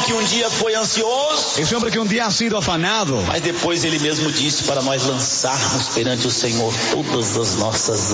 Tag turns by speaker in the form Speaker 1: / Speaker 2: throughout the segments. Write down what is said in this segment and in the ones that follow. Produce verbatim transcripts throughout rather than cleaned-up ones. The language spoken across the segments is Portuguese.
Speaker 1: que um dia foi ansioso,
Speaker 2: ese hombre que un día ha sido afanado,
Speaker 1: mas depois ele mesmo disse para nós lançarmos perante o Senhor todas as nossas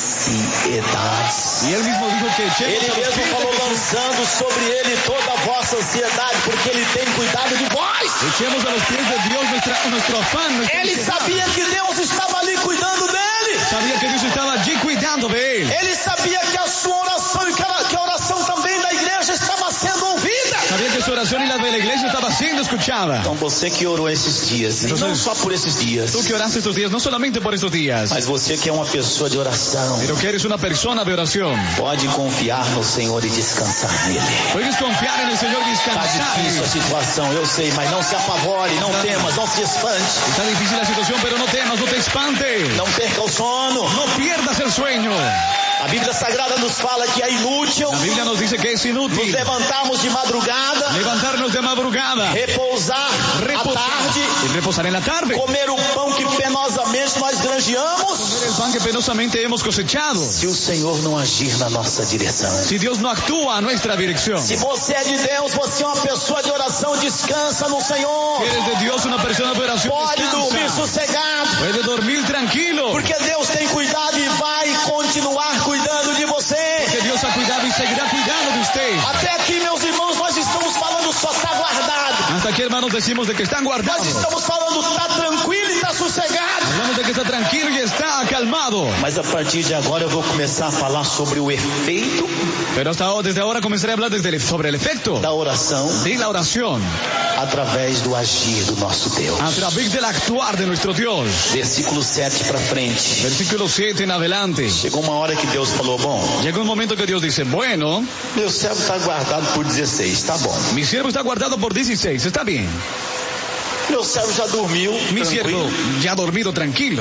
Speaker 1: ansiedades.
Speaker 2: y él mismo dijo que echemos
Speaker 1: Ele
Speaker 2: a los
Speaker 1: mesmo
Speaker 2: pies de
Speaker 1: falou
Speaker 2: Jesús.
Speaker 1: lançando sobre ele toda a vossa ansiedade, porque ele tem cuidado de vós.
Speaker 2: Echemos a los pies de Dios nuestra, nuestro afán, nuestra
Speaker 1: Ele
Speaker 2: ansiedad.
Speaker 1: sabia que Deus estava ali cuidando dele.
Speaker 2: Sabía que Dios estaba allí cuidando de él.
Speaker 1: Ele sabia que a sua oração e que a, que a oração também da igreja estava sendo ouvida.
Speaker 2: Sabía que su oración y la de la iglesia estaba siendo escuchada.
Speaker 1: Então você que orou esses dias, e não só por esses dias,
Speaker 2: Tú que oraste estos días, no solamente por estos días,
Speaker 1: mas você que é uma pessoa de oração,
Speaker 2: pero que eres una persona de oración,
Speaker 1: pode confiar no Senhor e descansar nele.
Speaker 2: puedes confiar en el Señor y
Speaker 1: Está
Speaker 2: descansar.
Speaker 1: difícil a situação, eu sei, mas não se apavore, não temas, não se espante,
Speaker 2: Está difícil la situación, pero no temas, no te espantes.
Speaker 1: não perca o sono.
Speaker 2: No pierdas el sueño.
Speaker 1: A Bíblia Sagrada nos fala que é inútil
Speaker 2: La Biblia nos dice que es
Speaker 1: nos
Speaker 2: inútil
Speaker 1: levantarmos de madrugada,
Speaker 2: levantarnos de madrugada,
Speaker 1: repousar à
Speaker 2: reposar
Speaker 1: tarde,
Speaker 2: y reposar en la tarde,
Speaker 1: comer o pão que penosamente nós granjeamos,
Speaker 2: comer el pan que penosamente hemos cosechado.
Speaker 1: se o Senhor não agir na nossa direção.
Speaker 2: Si Dios no actúa a nuestra dirección,
Speaker 1: Se você é de Deus, você é uma pessoa de oração, descansa no Senhor.
Speaker 2: si eres de Dios, una persona de oración,
Speaker 1: Pode dormir
Speaker 2: descansa.
Speaker 1: sossegado,
Speaker 2: Puede dormir tranquilo,
Speaker 1: porque Deus tem cuidado e vai continuar cuidando de você.
Speaker 2: porque Dios ha cuidado y seguirá cuidando de usted.
Speaker 1: Até aqui, meus irmãos, nós estamos falando só está guardado.
Speaker 2: Hasta aquí, hermanos, decimos de que están
Speaker 1: Nós
Speaker 2: guardados.
Speaker 1: estamos falando está tranquilo e está sossegado.
Speaker 2: Hablamos de que está tranquilo y está calmado.
Speaker 1: Mas a partir de agora eu vou começar a falar sobre o efeito
Speaker 2: Pero hasta ahora, desde ahora comenzaré a hablar desde el- sobre el efecto
Speaker 1: da oração
Speaker 2: de la oración
Speaker 1: através do agir do nosso Deus.
Speaker 2: a través del actuar de nuestro Dios.
Speaker 1: Versículo sete para frente.
Speaker 2: Versículo siete en adelante.
Speaker 1: Chegou uma hora que Deus falou, bom,
Speaker 2: Llega un momento que Dios dice, bueno,
Speaker 1: meu servo está guardado por dezesseis, tá bom.
Speaker 2: mi siervo está guardado por dieciséis, está bien.
Speaker 1: Meu servo já dormiu,
Speaker 2: Mi siervo
Speaker 1: tranquilo.
Speaker 2: ya ha dormido tranquilo.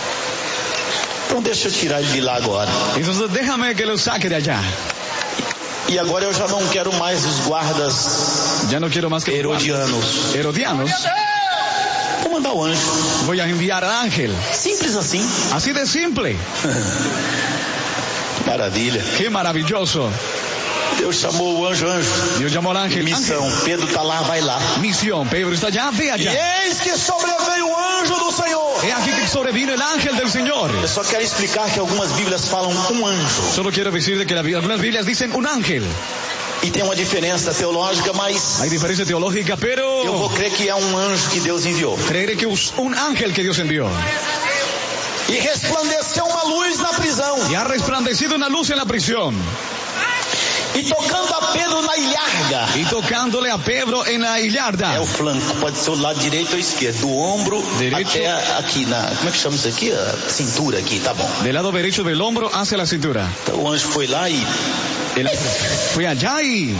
Speaker 1: Então deixa eu tirar ele de lá agora.
Speaker 2: Entonces déjame que lo saque de allá.
Speaker 1: E agora eu já não quero mais os guardas
Speaker 2: Ya no quiero más que
Speaker 1: herodianos.
Speaker 2: herodianos.
Speaker 1: Vou mandar o anjo.
Speaker 2: Voy a enviar al ángel.
Speaker 1: Simples assim.
Speaker 2: Así de simple.
Speaker 1: Maravilha.
Speaker 2: Qué maravilloso.
Speaker 1: Deus chamou o anjo, anjo.
Speaker 2: Dios llamó al ángel.
Speaker 1: Missão. Pedro está lá, vai lá.
Speaker 2: Ángel. Misión. Pedro está allá, ve
Speaker 1: E
Speaker 2: allá.
Speaker 1: eis que sobreveio o anjo do Senhor.
Speaker 2: He aquí que sobrevino el ángel del Señor.
Speaker 1: Eu só quero explicar que algumas Bíblias falam um anjo.
Speaker 2: Solo quiero decir de que la- algunas Biblias dicen un ángel.
Speaker 1: E tem uma diferença teológica, mas
Speaker 2: Hay diferencia teológica,
Speaker 1: eu
Speaker 2: pero
Speaker 1: vou crer que é um anjo que Deus enviou.
Speaker 2: creeré que es un ángel que Dios envió.
Speaker 1: E resplandeceu uma luz na prisão.
Speaker 2: Y ha resplandecido una luz en la prisión.
Speaker 1: E tocando a Pedro na ilharga.
Speaker 2: Y tocándole a Pedro en la
Speaker 1: É
Speaker 2: hillarda.
Speaker 1: o flanco, pode ser o lado direito ou esquerdo, do ombro
Speaker 2: Direito.
Speaker 1: até aqui na, como é que chama isso aqui? A cintura aqui, tá bom.
Speaker 2: Del lado derecho del hombro hacia la cintura.
Speaker 1: Então o anjo foi lá e
Speaker 2: El ángel fue allá y...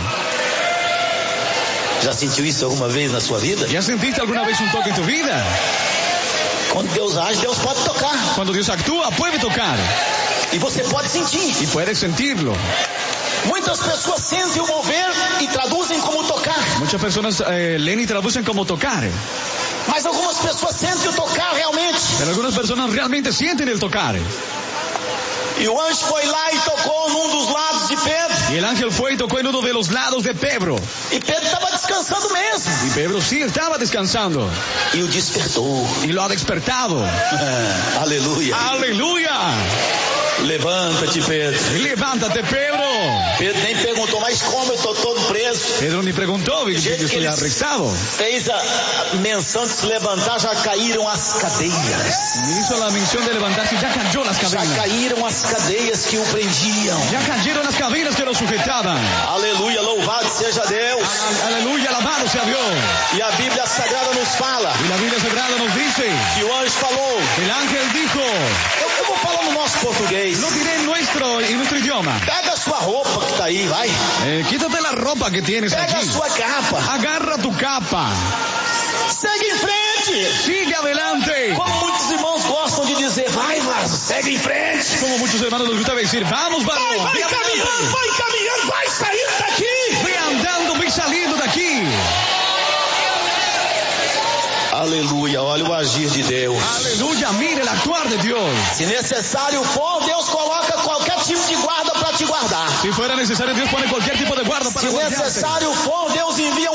Speaker 1: já sentiu isso alguma vez na sua vida?
Speaker 2: ¿Ya sentiste alguna vez un toque en tu vida?
Speaker 1: Quando Deus age, Deus pode tocar.
Speaker 2: Cuando Dios actúa, puede tocar.
Speaker 1: E você pode sentir.
Speaker 2: Y puedes sentirlo.
Speaker 1: Muitas pessoas sentem o mover e traduzem como tocar.
Speaker 2: Muchas personas eh, leen y traducen como tocar.
Speaker 1: Mas algumas pessoas sentem o tocar realmente.
Speaker 2: Pero algunas personas realmente sienten el tocar.
Speaker 1: E o anjo foi lá e tocou num dos lados de Pedro.
Speaker 2: Y el ángel fue y tocó en uno de los lados de Pedro.
Speaker 1: E Pedro estava descansando mesmo.
Speaker 2: Y Pedro sí estaba descansando.
Speaker 1: E o despertou.
Speaker 2: Y lo ha despertado.
Speaker 1: Aleluia.
Speaker 2: ¡Aleluya!
Speaker 1: Levanta-te, Pedro.
Speaker 2: Levántate, Pedro.
Speaker 1: Pedro nem perguntou, mas como eu estou todo preso?
Speaker 2: Pedro ni preguntó, vi que yo estoy arrestado.
Speaker 1: Fez a menção de se levantar, já caíram as cadeias.
Speaker 2: Me hizo la mención de levantarse y ya cayó las
Speaker 1: Já
Speaker 2: cadenas.
Speaker 1: caíram as cadeias que o prendiam.
Speaker 2: Ya cayeron las cadenas que lo sujetaban.
Speaker 1: Aleluia, louvado seja Deus.
Speaker 2: Al- Aleluya, alabado sea Dios.
Speaker 1: E a Bíblia Sagrada nos fala
Speaker 2: Y la Biblia Sagrada nos dice,
Speaker 1: que o anjo falou.
Speaker 2: el ángel dijo,
Speaker 1: Eu, eu vou falar no nosso português.
Speaker 2: lo diré en nuestro, en nuestro idioma.
Speaker 1: Pega a sua roupa que está aí, vai.
Speaker 2: Eh, quítate la ropa que tienes
Speaker 1: Pega a
Speaker 2: aquí.
Speaker 1: sua capa.
Speaker 2: Agarra tu capa.
Speaker 1: Segue em frente.
Speaker 2: Sigue adelante.
Speaker 1: Como muitos irmãos gostam de dizer, vai, Vaso, segue em frente.
Speaker 2: Como muchos hermanos nos gusta decir, vamos,
Speaker 1: Vai,
Speaker 2: varón.
Speaker 1: vai
Speaker 2: ve
Speaker 1: caminhando,
Speaker 2: adelante.
Speaker 1: vai caminhando, vai saindo daqui.
Speaker 2: Ve andando, ve saliendo de aquí.
Speaker 1: Aleluia, olha o agir de Deus.
Speaker 2: Aleluya, mire el actuar de Dios.
Speaker 1: Se necessário for, Deus coloca qualquer tipo de guarda para te guardar.
Speaker 2: Si fuera necesario, Dios pone cualquier tipo de guarda para
Speaker 1: Se
Speaker 2: guardarte.
Speaker 1: necessário for, Deus envia